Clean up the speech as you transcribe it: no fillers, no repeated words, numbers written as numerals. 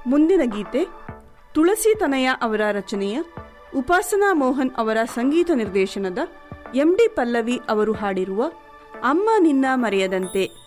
ಮುಂದಿನ ಗೀತೆ ತುಳಸಿ ತನಯ ಅವರ ರಚನೆಯ, ಉಪಾಸನಾ ಮೋಹನ್ ಅವರ ಸಂಗೀತ ನಿರ್ದೇಶನದ, MD ಪಲ್ಲವಿ ಅವರು ಹಾಡಿರುವ ಅಮ್ಮ ನಿನ್ನ ಮರೆಯದಂತೆ